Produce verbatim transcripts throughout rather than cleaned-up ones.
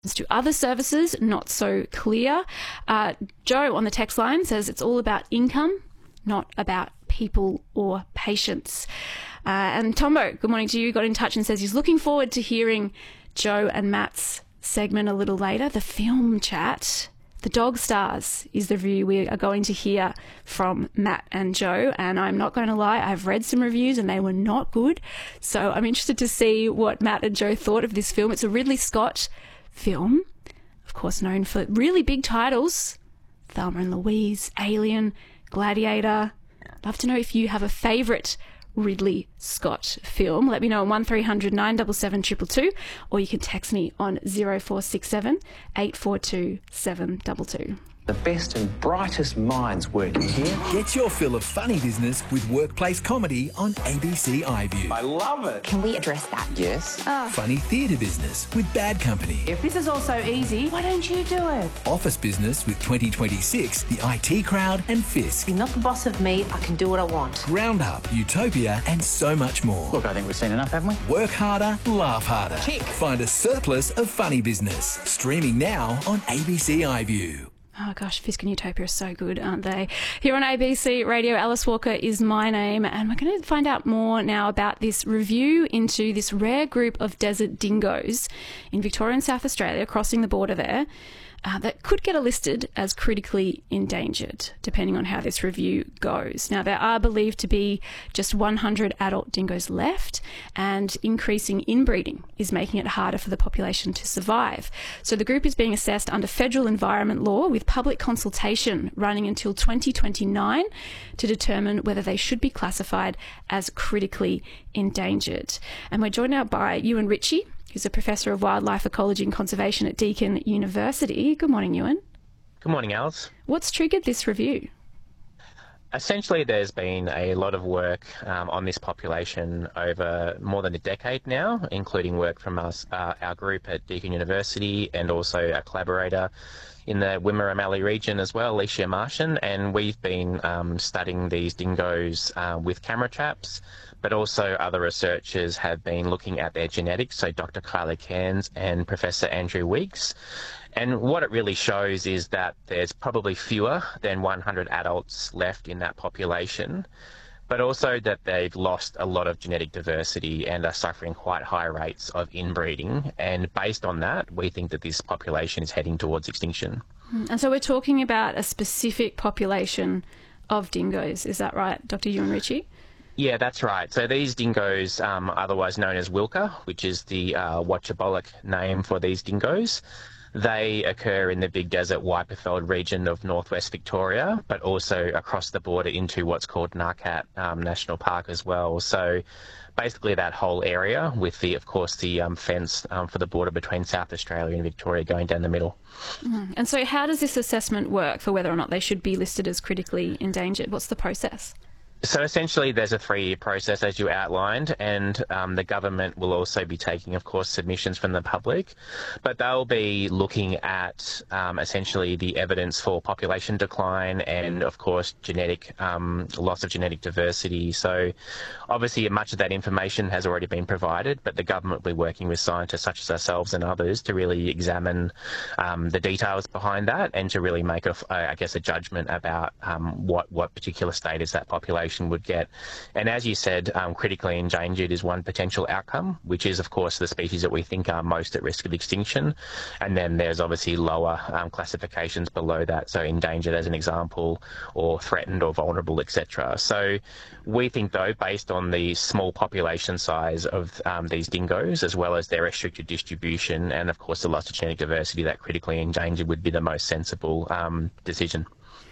To other services, not so clear. Uh, Joe on the text line says it's all about income, not about people or patients. Uh, and Tombo, good morning to you, got in touch and says he's looking forward to hearing Joe and Matt's segment a little later, the film chat. The Dog Stars is the review we are going to hear from Matt and Joe, and I'm not going to lie, I've read some reviews and they were not good. So I'm interested to see what Matt and Joe thought of this film. It's a Ridley Scott film, of course known for really big titles, Thelma and Louise, Alien, Gladiator. Love to know if you have a favourite Ridley Scott film. Let me know on one three hundred nine seven seven two two two, or you can text me on zero four six seven eight four two seven two two. The best and brightest minds working here. Get your fill of funny business with workplace comedy on A B C iView. I love it. Can we address that? Yes. Oh. Funny theatre business with Bad Company. If this is all so easy, why don't you do it? Office business with twenty twenty-six, the I T Crowd and Fisk. You're not the boss of me, I can do what I want. Roundup, Utopia and so much more. Look, I think we've seen enough, haven't we? Work harder, laugh harder. Tick. Find a surplus of funny business. Streaming now on A B C iView. Oh gosh, Fisk and Utopia are so good, aren't they? Here on A B C Radio, Alice Walker is my name, and we're going to find out more now about this review into this rare group of desert dingoes in Victoria and South Australia, crossing the border there, uh, that could get listed as critically endangered, depending on how this review goes. Now, there are believed to be just one hundred adult dingoes left, and increasing inbreeding is making it harder for the population to survive. So the group is being assessed under federal environment law, with public consultation running until twenty twenty-nine to determine whether they should be classified as critically endangered. And we're joined now by Ewan Ritchie, who's a Professor of Wildlife Ecology and Conservation at Deakin University. Good morning, Ewan. Good morning, Alice. What's triggered this review? Essentially, there's been a lot of work um, on this population over more than a decade now, including work from us, uh, our group at Deakin University, and also a collaborator in the Wimmera Mallee region as well, Alicia Martian, and we've been um, studying these dingoes uh, with camera traps, but also other researchers have been looking at their genetics, so Doctor Kylie Cairns and Professor Andrew Weeks. And what it really shows is that there's probably fewer than one hundred adults left in that population, but also that they've lost a lot of genetic diversity and are suffering quite high rates of inbreeding. And based on that, we think that this population is heading towards extinction. And so we're talking about a specific population of dingoes. Is that right, Doctor Ewan Ritchie? Yeah, that's right. So these dingoes, um, otherwise known as Wilka, which is the uh, Watchabolic name for these dingoes, they occur in the Big Desert Wyperfeld region of northwest Victoria, but also across the border into what's called Narcat um, National Park as well. So basically that whole area with the, of course, the um, fence um, for the border between South Australia and Victoria going down the middle. Mm. And so how does this assessment work for whether or not they should be listed as critically endangered? What's the process? So essentially there's a three-year process as you outlined, and um, the government will also be taking, of course, submissions from the public, but they'll be looking at um, essentially the evidence for population decline and, of course, genetic um, loss of genetic diversity. So obviously much of that information has already been provided, but the government will be working with scientists such as ourselves and others to really examine um, the details behind that and to really make, a, I guess, a judgment about um, what, what particular status that population would get. And as you said, um, critically endangered is one potential outcome, which is, of course, the species that we think are most at risk of extinction. And then there's obviously lower um, classifications below that, so endangered as an example, or threatened or vulnerable, et cetera. So we think, though, based on the small population size of um, these dingoes, as well as their restricted distribution, and of course the loss of genetic diversity, that critically endangered would be the most sensible um, decision.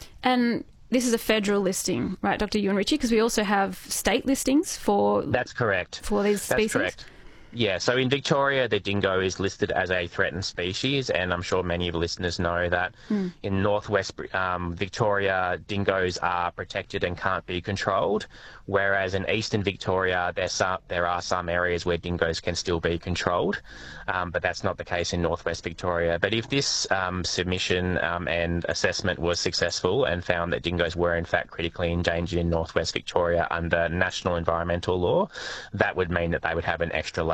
And this is a federal listing, right, Doctor Ewan Ritchie? Because we also have state listings for... That's correct. For these species? That's correct. Yeah, so in Victoria, the dingo is listed as a threatened species, and I'm sure many of the listeners know that mm. in northwest um, Victoria, dingoes are protected and can't be controlled, whereas in eastern Victoria, there's some, there are some areas where dingoes can still be controlled, um, but that's not the case in northwest Victoria. But if this um, submission um, and assessment was successful and found that dingoes were in fact critically endangered in northwest Victoria under national environmental law, that would mean that they would have an extra layer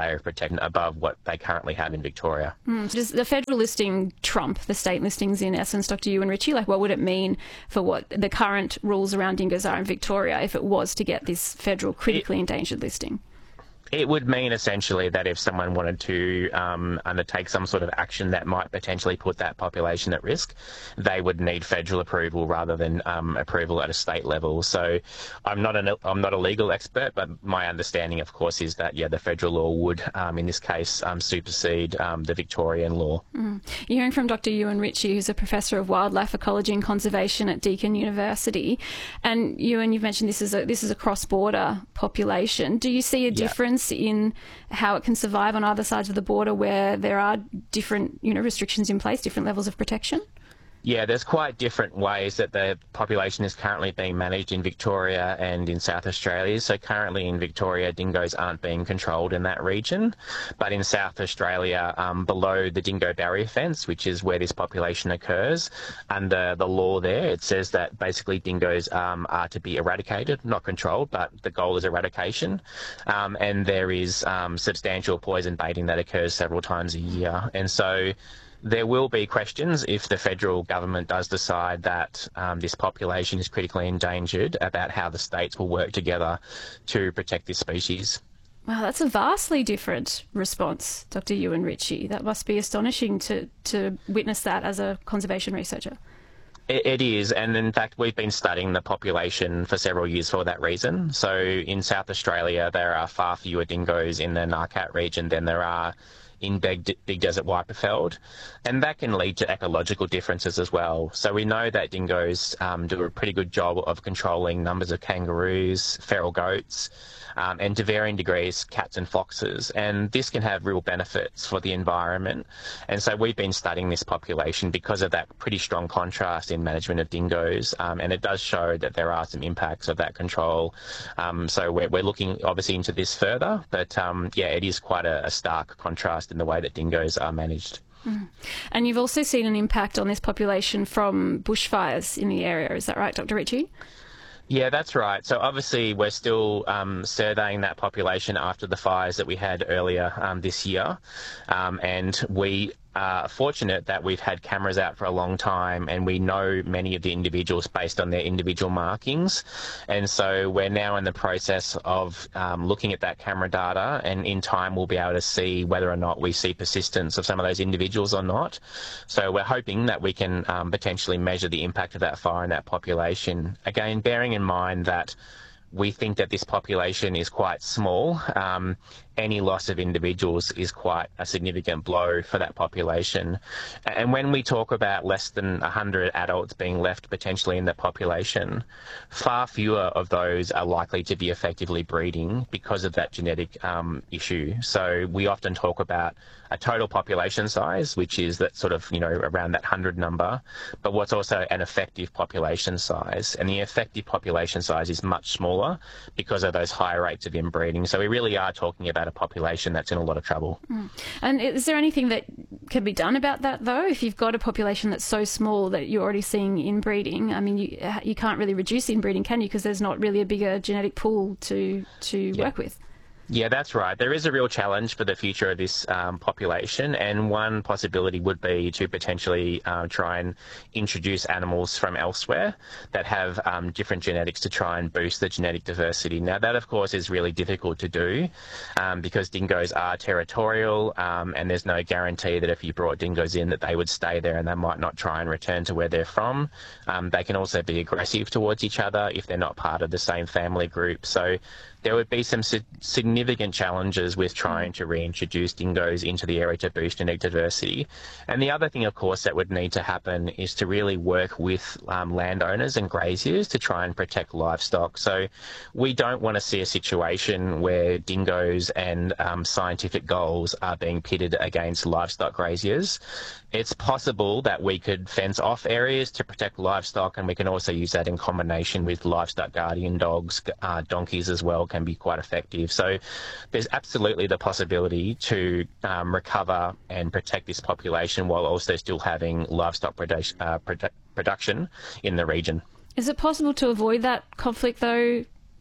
layer of protection above what they currently have in Victoria. Mm. Does the federal listing trump the state listings in essence, Doctor Ewan Ritchie? Like, what would it mean for what the current rules around dingoes are in Victoria if it was to get this federal critically endangered listing? It would mean essentially that if someone wanted to um, undertake some sort of action that might potentially put that population at risk, they would need federal approval rather than um, approval at a state level. So I'm not an I'm not a legal expert, but my understanding, of course, is that yeah, the federal law would, um, in this case, um, supersede um, the Victorian law. Mm. You're hearing from Doctor Ewan Ritchie, who's a professor of wildlife ecology and conservation at Deakin University. And Ewan, you've mentioned this is a this is a cross-border population. Do you see a Yeah. difference in how it can survive on either sides of the border where there are different, you know, restrictions in place, different levels of protection? Yeah, there's quite different ways that the population is currently being managed in Victoria and in South Australia. So currently in Victoria, dingoes aren't being controlled in that region. But in South Australia, um, below the dingo barrier fence, which is where this population occurs, under the law there, it says that basically dingoes um, are to be eradicated, not controlled, but the goal is eradication. Um, and there is um, substantial poison baiting that occurs several times a year. And so there will be questions if the federal government does decide that um, this population is critically endangered about how the states will work together to protect this species. Wow, that's a vastly different response, Doctor Ewan Ritchie. That must be astonishing to, to witness that as a conservation researcher. It, it is, and in fact we've been studying the population for several years for that reason. So in South Australia there are far fewer dingoes in the Narcat region than there are in Big, Big Desert Wyperfeld, and that can lead to ecological differences as well. So we know that dingoes um, do a pretty good job of controlling numbers of kangaroos, feral goats, um, and to varying degrees cats and foxes, and this can have real benefits for the environment. And so we've been studying this population because of that pretty strong contrast in management of dingoes, um, and it does show that there are some impacts of that control. Um, so we're, we're looking obviously into this further, but um, yeah, it is quite a, a stark contrast in the way that dingoes are managed. Mm. And you've also seen an impact on this population from bushfires in the area, is that right, Doctor Ritchie? Yeah, that's right. So obviously we're still um, surveying that population after the fires that we had earlier um, this year, um, and we are fortunate that we've had cameras out for a long time and we know many of the individuals based on their individual markings, and so we're now in the process of um, looking at that camera data, and in time we'll be able to see whether or not we see persistence of some of those individuals or not. So we're hoping that we can um, potentially measure the impact of that fire in that population. Again, bearing in mind that we think that this population is quite small. Um, any loss of individuals is quite a significant blow for that population. And when we talk about less than one hundred adults being left potentially in the population, far fewer of those are likely to be effectively breeding because of that genetic um, issue. So we often talk about a total population size, which is that sort of, you know, around that one hundred number, but what's also an effective population size. And the effective population size is much smaller because of those higher rates of inbreeding. So we really are talking about a population that's in a lot of trouble. Mm. And is there anything that can be done about that, though? If you've got a population that's so small that you're already seeing inbreeding, I mean, you you can't really reduce inbreeding, can you? Because there's not really a bigger genetic pool to, to yeah. work with. Yeah, that's right. There is a real challenge for the future of this um, population, and one possibility would be to potentially uh, try and introduce animals from elsewhere that have um, different genetics to try and boost the genetic diversity. Now, that, of course, is really difficult to do um, because dingoes are territorial, um, and there's no guarantee that if you brought dingoes in that they would stay there and they might not try and return to where they're from. Um, they can also be aggressive towards each other if they're not part of the same family group. So there would be some significant challenges with trying to reintroduce dingoes into the area to boost genetic diversity. And the other thing, of course, that would need to happen is to really work with um, landowners and graziers to try and protect livestock. So we don't want to see a situation where dingoes and um, scientific goals are being pitted against livestock graziers. It's possible that we could fence off areas to protect livestock, and we can also use that in combination with livestock guardian dogs. Uh, donkeys as well can be quite effective. So there's absolutely the possibility to um, recover and protect this population while also still having livestock produ- uh, produ- production in the region. Is it possible to avoid that conflict, though,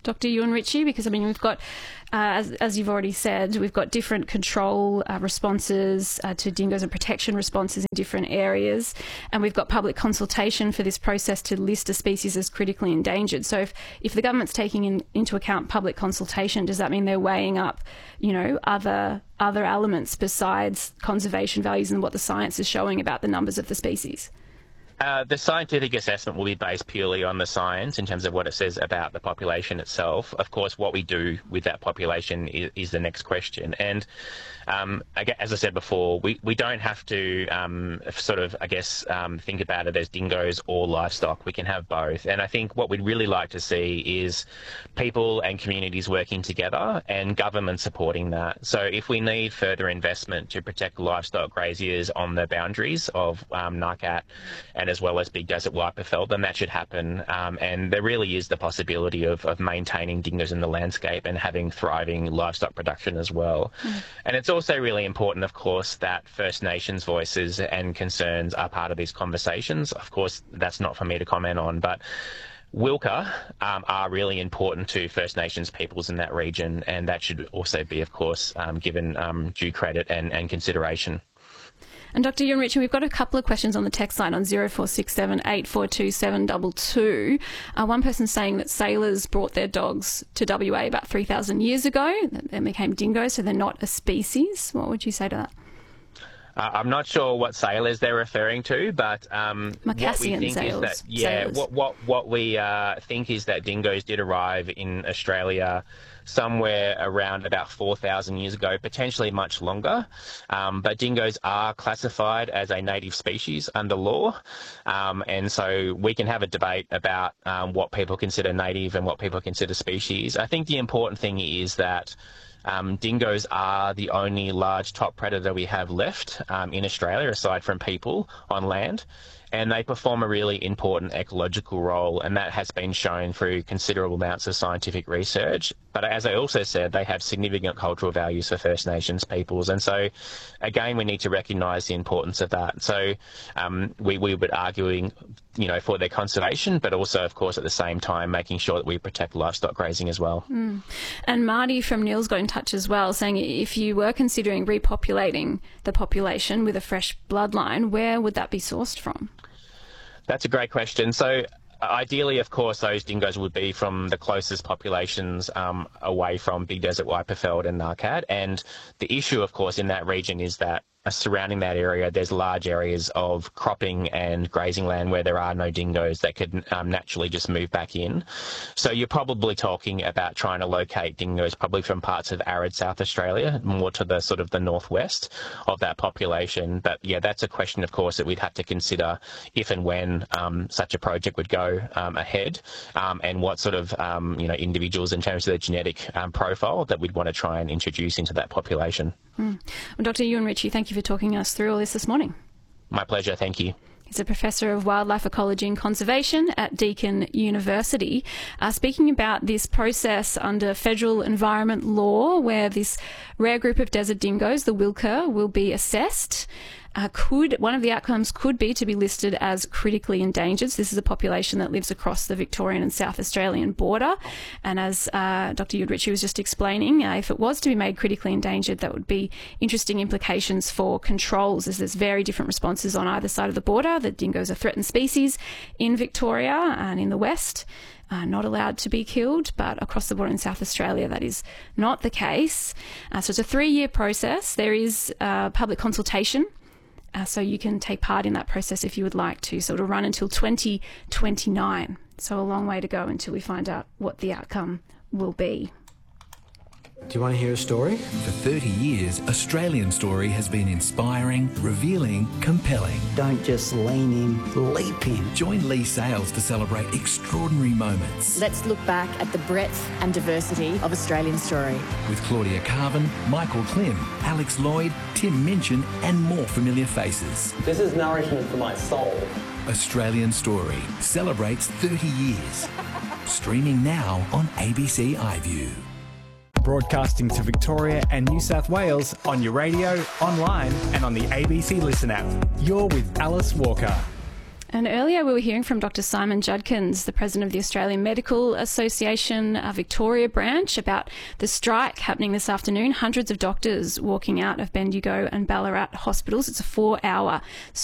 Doctor Ewan Ritchie? Because, I mean, we've got, uh, as, as you've already said, we've got different control uh, responses uh, to dingoes and protection responses in different areas, and we've got public consultation for this process to list a species as critically endangered. So if, if the government's taking in, into account public consultation, does that mean they're weighing up, you know, other other elements besides conservation values and what the science is showing about the numbers of the species? Uh, the scientific assessment will be based purely on the science in terms of what it says about the population itself. Of course, what we do with that population is, is the next question. And um, as I said before, we, we don't have to um, sort of, I guess, um, think about it as dingoes or livestock. We can have both. And I think what we'd really like to see is people and communities working together and government supporting that. So if we need further investment to protect livestock graziers on the boundaries of um, NARCAT and as well as Big Desert Whitefell, then that should happen. Um, and there really is the possibility of, of maintaining dingoes in the landscape and having thriving livestock production as well. Mm. And it's also really important, of course, that First Nations voices and concerns are part of these conversations. Of course, that's not for me to comment on, but Wilka um, are really important to First Nations peoples in that region, and that should also be, of course, um, given um, due credit and, and consideration. And Doctor Ewan Ritchie, we've got a couple of questions on the text line on zero four six seven, eight four two, seven two two. Uh, one person saying that sailors brought their dogs to W A about three thousand years ago. They became dingoes, so they're not a species. What would you say to that? Uh, I'm not sure what sailors they're referring to, but um, what we think sailors, is that yeah, sailors. what what what we uh, think is that dingoes did arrive in Australia somewhere around about four thousand years ago, potentially much longer. Um, but dingoes are classified as a native species under law, um, and so we can have a debate about um, what people consider native and what people consider species. I think the important thing is that Um, dingoes are the only large top predator we have left um, in Australia, aside from people on land, and they perform a really important ecological role, and that has been shown through considerable amounts of scientific research. But as I also said, they have significant cultural values for First Nations peoples, and so again, we need to recognise the importance of that. So um, we, we would arguing, you know, for their conservation, but also, of course, at the same time, making sure that we protect livestock grazing as well. Mm. And Marty from Neil's got in touch as well, saying if you were considering repopulating the population with a fresh bloodline, where would that be sourced from? That's a great question. So ideally, of course, those dingoes would be from the closest populations um, away from Big Desert Whitefell and NARCAT. And the issue, of course, in that region is that uh, surrounding that area, there's large areas of cropping and grazing land where there are no dingoes that could um, naturally just move back in. So you're probably talking about trying to locate dingoes probably from parts of arid South Australia, more to the sort of the northwest of that population. But yeah, that's a question, of course, that we'd have to consider if and when um, such a project would go um, ahead, um, and what sort of um, you know individuals in terms of their genetic um, profile that we'd want to try and introduce into that population. Mm. Well, Doctor Ewan Ritchie, thank you for talking us through all this this morning. My pleasure, thank you. He's a Professor of Wildlife Ecology and Conservation at Deakin University, uh, speaking about this process under federal environment law where this rare group of desert dingoes, the Wilka, will be assessed. Uh, could one of the outcomes could be to be listed as critically endangered. So this is a population that lives across the Victorian and South Australian border. And as uh, Doctor Ewan Ritchie was just explaining, uh, if it was to be made critically endangered, that would be interesting implications for controls, as there's very different responses on either side of the border. The dingoes are threatened species in Victoria and in the West. Uh, not allowed to be killed, but across the border in South Australia, that is not the case. Uh, so it's a three-year process. There is uh, public consultation. Uh, so you can take part in that process if you would like to. So it'll run until twenty twenty-nine. So a long way to go until we find out what the outcome will be. Do you want to hear a story? For thirty years, Australian Story has been inspiring, revealing, compelling. Don't just lean in, leap in. Join Lee Sales to celebrate extraordinary moments. Let's look back at the breadth and diversity of Australian Story. With Claudia Carvin, Michael Klim, Alex Lloyd, Tim Minchin and more familiar faces. This is nourishment for my soul. Australian Story celebrates thirty years. Streaming now on A B C iView. Broadcasting to Victoria and New South Wales on your radio, online and on the A B C Listen app. You're with Alice Walker. And earlier we were hearing from Doctor Simon Judkins, the president of the Australian Medical Association uh, Victoria branch, about the strike happening this afternoon. Hundreds of doctors walking out of Bendigo and Ballarat hospitals. It's a four-hour